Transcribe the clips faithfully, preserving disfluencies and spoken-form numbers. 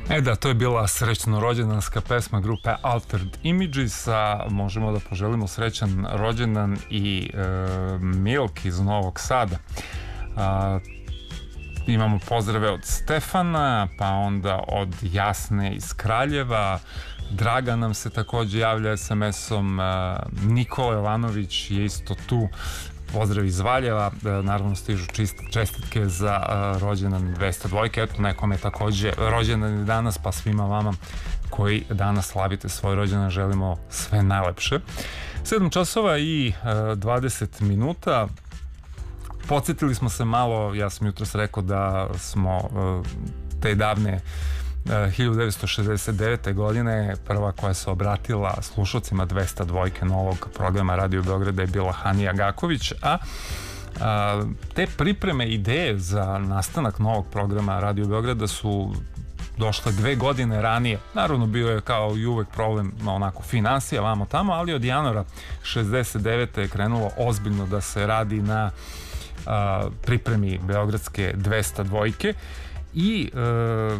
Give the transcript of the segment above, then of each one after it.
E da, to je bila srećno rođendanska pesma grupe Altered Images, a možemo da poželimo srećan rođendan i e, Milk iz Novog Sada. A, imamo pozdrave od Stefana, pa onda od Jasne iz Kraljeva. Draga nam se takođe javlja es em esom, Nikola Jovanović je isto tu. Pozdrav iz Valjeva, naravno stižu čestitke za rođendan dvesta dva. Eto, nekom je takođe rođendan danas, pa svima vama koji danas slavite svoj rođendan želimo sve najlepše. sedam časova i dvadeset minuta. Podsjetili smo se malo, ja sam jutros rekao da smo te davne hiljadu devetsto šezdeset devete. godine prva koja se obratila slušalcima dvesta dva novog programa Radio Beograda je bila Hanija Gaković, a, a te pripreme ideje za nastanak novog programa Radio Beograda su došle dve godine ranije. Naravno bio je kao i uvek problem onako finansija vamo tamo, ali od januara šezdeset devete. je krenulo ozbiljno da se radi na a, pripremi Beogradske dvesta dva. I e,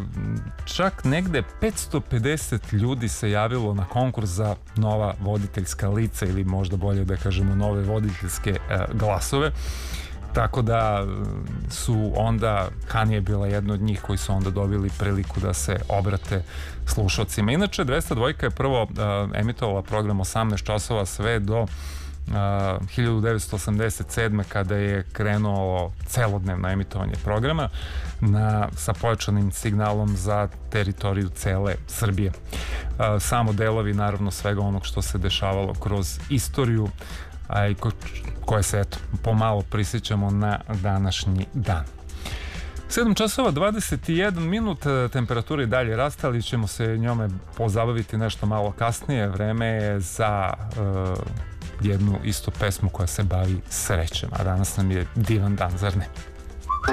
čak negde petsto pedeset ljudi se javilo na konkurs za nova voditeljska lica, ili možda bolje da kažemo nove voditeljske e, glasove, tako da su onda Hanija je bila jedna od njih koji su onda dobili priliku da se obrate slušalcima. Inače dvesta dva je prvo e, emitovala program osamnaest časova sve do Uh, hiljadu devetsto osamdeset sedme. kada je krenuo celodnevno emitovanje programa na, sa pojačanim signalom za teritoriju cele Srbije. Uh, samo delovi naravno svega onog što se dešavalo kroz istoriju, a i ko, koje se eto pomalo prisjećamo na današnji dan. sedam časova dvadeset jedan minut, temperatura i dalje raste, ali ćemo se njome pozabaviti nešto malo kasnije. Vreme je za uh, jednu istu pesmu koja se bavi srećem, a danas nam je divan dan, zar ne?